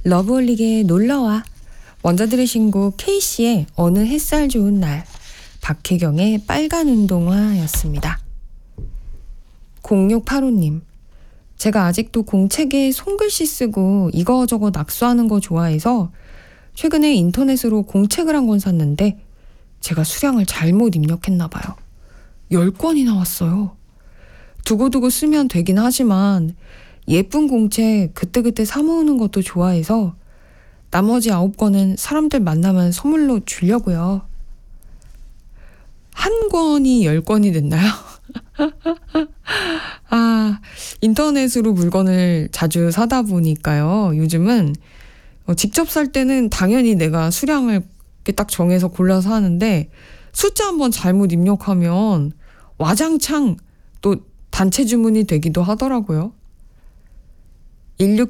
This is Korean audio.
러브홀릭의 놀러와, 먼저 들으신 곡 K씨의 어느 햇살 좋은 날, 박혜경의 빨간 운동화였습니다. 0685님, 제가 아직도 공책에 손글씨 쓰고 이거저거 낙서하는 거 좋아해서 최근에 인터넷으로 공책을 한 권 샀는데 제가 수량을 잘못 입력했나 봐요. 10권이 나왔어요. 두고두고 쓰면 되긴 하지만 예쁜 공책 그때그때 사 모으는 것도 좋아해서 나머지 9권은 사람들 만나면 선물로 주려고요. 한 권이 10권이 됐나요? 인터넷으로 물건을 자주 사다 보니까요. 요즘은 직접 살 때는 당연히 내가 수량을 딱 정해서 골라서 하는데 숫자 한번 잘못 입력하면 와장창 또 단체 주문이 되기도 하더라고요.